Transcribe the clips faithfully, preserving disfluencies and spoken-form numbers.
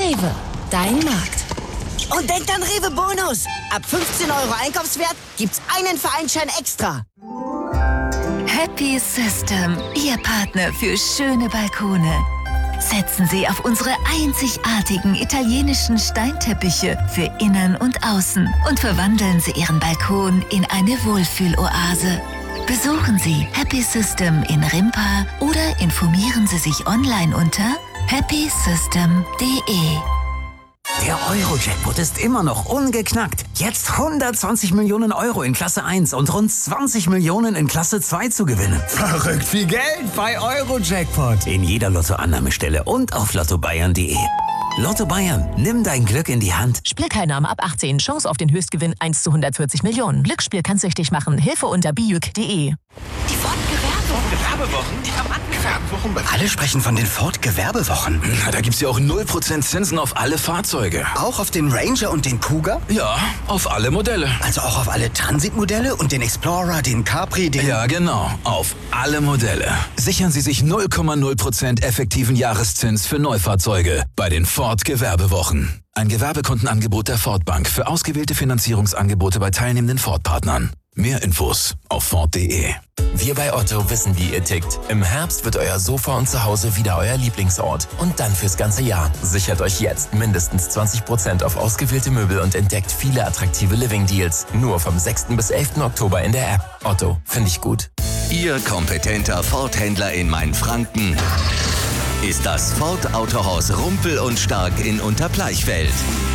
Rewe, dein Markt. Und denkt an Rewe Bonus. Ab fünfzehn Euro Einkaufswert gibt's einen Vereinschein extra. Happy System, Ihr Partner für schöne Balkone. Setzen Sie auf unsere einzigartigen italienischen Steinteppiche für Innen und Außen und verwandeln Sie Ihren Balkon in eine Wohlfühloase. Besuchen Sie Happy System in Rimpa oder informieren Sie sich online unter happy system punkt de. Der Euro-Jackpot ist immer noch ungeknackt. Jetzt hundertzwanzig Millionen Euro in Klasse eins und rund zwanzig Millionen in Klasse zwei zu gewinnen. Verrückt viel Geld bei Euro-Jackpot. In jeder Lottoannahmestelle und auf lotto bayern punkt de. Lotto Bayern, nimm dein Glück in die Hand. Spielteilnahme ab achtzehn. Chance auf den Höchstgewinn eins zu hundertvierzig Millionen. Glücksspiel kann süchtig machen. Hilfe unter bijuk punkt de. Die Ford-Gewerbewochen. Die haben Gewerbewochen. Alle sprechen von den Ford-Gewerbewochen. Na, da gibt's ja auch null Prozent Zinsen auf alle Fahrzeuge. Auch auf den Ranger und den Kuga? Ja, auf alle Modelle. Also auch auf alle Transit-Modelle und den Explorer, den Capri, den... Ja, genau. Auf alle Modelle. Sichern Sie sich null Komma null Prozent effektiven Jahreszins für Neufahrzeuge bei den Ford-Gewerbewochen. Ein Gewerbekundenangebot der Ford Bank für ausgewählte Finanzierungsangebote bei teilnehmenden Ford-Partnern. Mehr Infos auf ford punkt de. Wir bei Otto wissen, wie ihr tickt. Im Herbst wird euer Sofa und Zuhause wieder euer Lieblingsort. Und dann fürs ganze Jahr. Sichert euch jetzt mindestens zwanzig Prozent auf ausgewählte Möbel und entdeckt viele attraktive Living-Deals. Nur vom sechsten bis elften Oktober in der App. Otto, finde ich gut. Ihr kompetenter Ford-Händler in Mainfranken ist das Ford Autohaus Rumpel und Stark in Unterbleichfeld.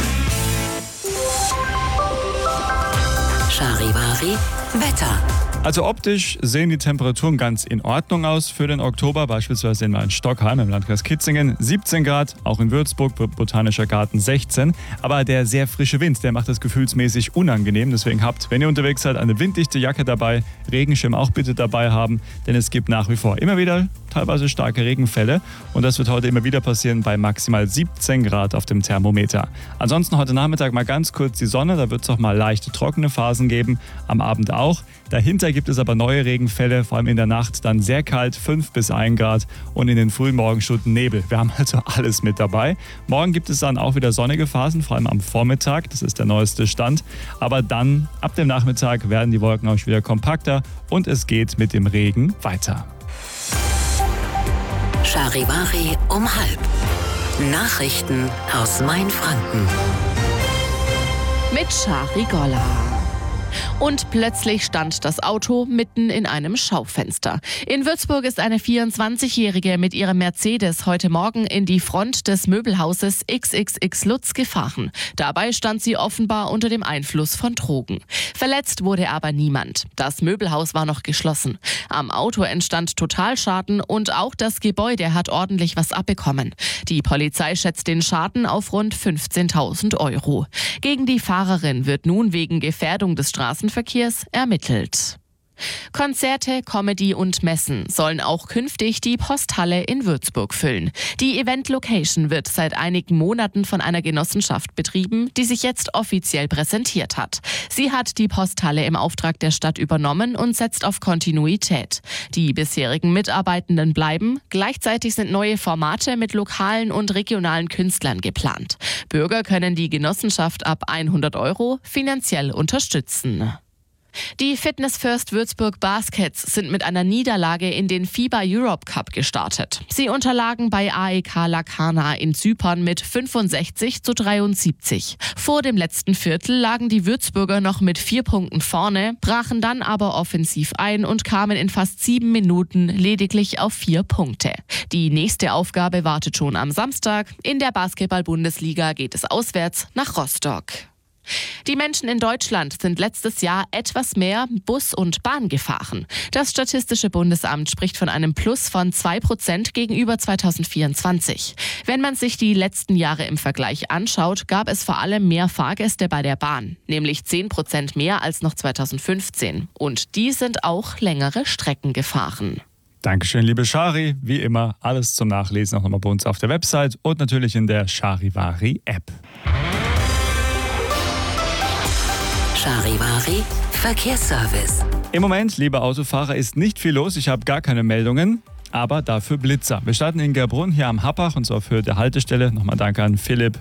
Charivari Wetter. Also optisch sehen die Temperaturen ganz in Ordnung aus für den Oktober. Beispielsweise in Stockheim im Landkreis Kitzingen siebzehn Grad, auch in Würzburg, Botanischer Garten sechzehn. Aber der sehr frische Wind, der macht das gefühlsmäßig unangenehm. Deswegen habt, wenn ihr unterwegs seid, eine winddichte Jacke dabei, Regenschirm auch bitte dabei haben, denn es gibt nach wie vor immer wieder teilweise starke Regenfälle. Und das wird heute immer wieder passieren bei maximal siebzehn Grad auf dem Thermometer. Ansonsten heute Nachmittag mal ganz kurz die Sonne, da wird es auch mal leichte trockene Phasen geben, am Abend auch. Dahinter gibt es aber neue Regenfälle, vor allem in der Nacht dann sehr kalt, fünf bis ein Grad und in den frühen Morgenstunden Nebel. Wir haben also alles mit dabei. Morgen gibt es dann auch wieder sonnige Phasen, vor allem am Vormittag, das ist der neueste Stand. Aber dann, ab dem Nachmittag, werden die Wolken auch wieder kompakter und es geht mit dem Regen weiter. Charivari um halb. Nachrichten aus Mainfranken. Mit Shari Golla. Und plötzlich stand das Auto mitten in einem Schaufenster. In Würzburg ist eine vierundzwanzigjährige mit ihrem Mercedes heute Morgen in die Front des Möbelhauses X X X Lutz gefahren. Dabei stand sie offenbar unter dem Einfluss von Drogen. Verletzt wurde aber niemand. Das Möbelhaus war noch geschlossen. Am Auto entstand Totalschaden und auch das Gebäude hat ordentlich was abbekommen. Die Polizei schätzt den Schaden auf rund fünfzehntausend Euro. Gegen die Fahrerin wird nun wegen Gefährdung des Straßenverkehrs ermittelt. Konzerte, Comedy und Messen sollen auch künftig die Posthalle in Würzburg füllen. Die Event-Location wird seit einigen Monaten von einer Genossenschaft betrieben, die sich jetzt offiziell präsentiert hat. Sie hat die Posthalle im Auftrag der Stadt übernommen und setzt auf Kontinuität. Die bisherigen Mitarbeitenden bleiben. Gleichzeitig sind neue Formate mit lokalen und regionalen Künstlern geplant. Bürger können die Genossenschaft ab hundert Euro finanziell unterstützen. Die Fitness First Würzburg Baskets sind mit einer Niederlage in den FIBA Europe Cup gestartet. Sie unterlagen bei A E K Larkana in Zypern mit fünfundsechzig zu dreiundsiebzig. Vor dem letzten Viertel lagen die Würzburger noch mit vier Punkten vorne, brachen dann aber offensiv ein und kamen in fast sieben Minuten lediglich auf vier Punkte. Die nächste Aufgabe wartet schon am Samstag. In der Basketball-Bundesliga geht es auswärts nach Rostock. Die Menschen in Deutschland sind letztes Jahr etwas mehr Bus und Bahn gefahren. Das Statistische Bundesamt spricht von einem Plus von zwei Prozent gegenüber zweitausendvierundzwanzig. Wenn man sich die letzten Jahre im Vergleich anschaut, gab es vor allem mehr Fahrgäste bei der Bahn, nämlich zehn Prozent mehr als noch zweitausendfünfzehn. Und die sind auch längere Strecken gefahren. Dankeschön, liebe Shari. Wie immer, alles zum Nachlesen auch nochmal bei uns auf der Website und natürlich in der Charivari-App. Charivari Verkehrsservice. Im Moment, liebe Autofahrer, ist nicht viel los. Ich habe gar keine Meldungen, aber dafür Blitzer. Wir starten in Gerbrunn hier am Happach und zwar für die Haltestelle. Nochmal danke an Philipp